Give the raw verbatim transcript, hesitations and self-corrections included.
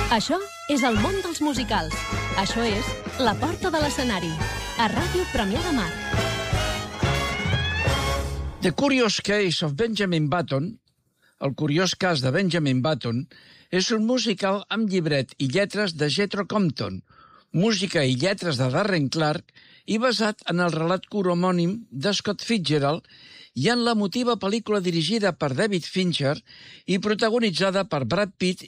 Això és el món dels musicals. Això és La Porta de l'Escenari, a Ràdio Premià de Mar. The Curious Case of Benjamin Button, el curiós cas de Benjamin Button, és un musical amb llibret i lletres de Jethro Compton, música i lletres de Darren Clark i basat en el relat curt homònim de Scott Fitzgerald i en l'emotiva pel·lícula dirigida per David Fincher i protagonitzada per Brad Pitt